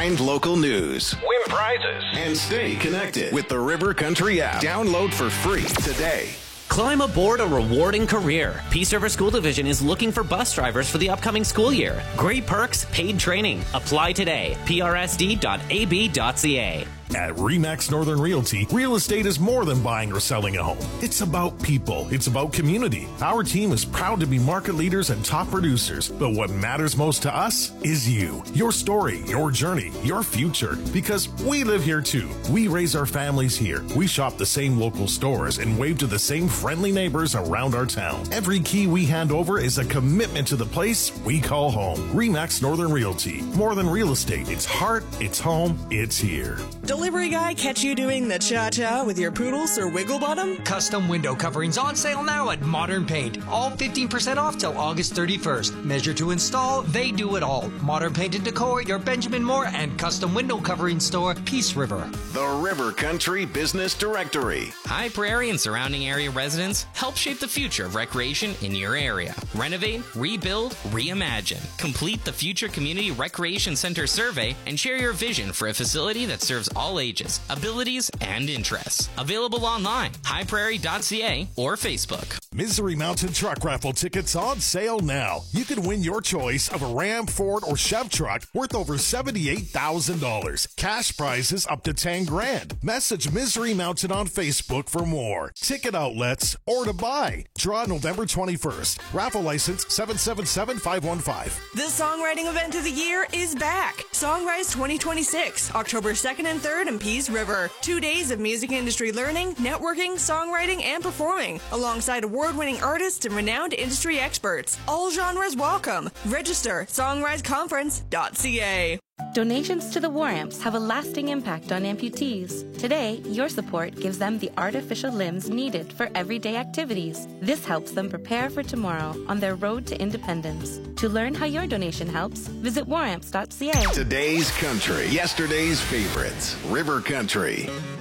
Find local news, Win prizes. and stay connected with the River Country app. Download for free today. Climb aboard a rewarding career. Peace River School Division is looking for bus drivers for the upcoming school year. Great perks, paid training. Apply today. prsd.ab.ca. At RE/MAX Northern Realty, real estate is more than buying or selling a home. It's about people. It's about community. Our team is proud to be market leaders and top producers. But what matters most to us is you. Your story, your journey, your future. Because we live here too. We raise our families here. We shop the same local stores and wave to the same friendly neighbors around our town. Every key we hand over is a commitment to the place we call home. RE/MAX Northern Realty. More than real estate. It's heart, it's home, it's here. Delivery guy catch you doing the cha-cha with your poodle or wiggle bottom? Custom window coverings on sale now at Modern Paint. All 15% off till August 31st. Measure to install, they do it all. Modern Paint and Decor, your Benjamin Moore and custom window covering store, Peace River. The River Country Business Directory. High Prairie and surrounding area residents help shape the future of recreation in your area. Renovate, rebuild, reimagine. Complete the Future Community Recreation Center survey and share your vision for a facility that serves all ages, abilities, and interests. Available online, highprairie.ca or Facebook. Misery Mountain Truck Raffle tickets on sale now. You can win your choice of a Ram, Ford, or Chev truck worth over $78,000. Cash prizes up to $10,000. Message Misery Mountain on Facebook for more. Ticket outlets or to buy. Draw November 21st. Raffle license 777515. The songwriting event of the year is back. Songrise 2026, October 2nd and 3rd in Peace River. 2 days of music industry learning, networking, songwriting, and performing, alongside award-winning artists and renowned industry experts. All genres welcome. Register songriseconference.ca. Donations to the War Amps have a lasting impact on amputees. Today, your support gives them the artificial limbs needed for everyday activities. This helps them prepare for tomorrow on their road to independence. To learn how your donation helps, visit waramps.ca. Today's country, yesterday's favorites. River Country.